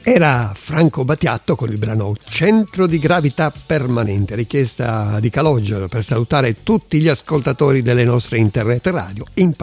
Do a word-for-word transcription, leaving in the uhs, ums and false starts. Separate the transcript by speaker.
Speaker 1: Era Franco Battiato con il brano Centro di Gravità Permanente, richiesta di Calogero per salutare tutti gli ascoltatori delle nostre internet radio, in